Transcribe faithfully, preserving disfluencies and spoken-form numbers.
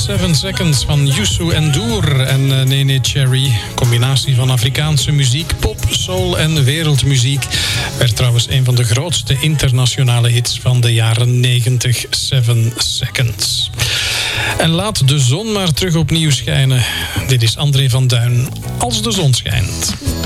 Seven Seconds van Youssou N'Dour en uh, Nene Cherry. Combinatie van Afrikaanse muziek, pop, soul en wereldmuziek. Werd trouwens een van de grootste internationale hits van de jaren negentig. Seven Seconds. En laat de zon maar terug opnieuw schijnen. Dit is André van Duin. Als de zon schijnt.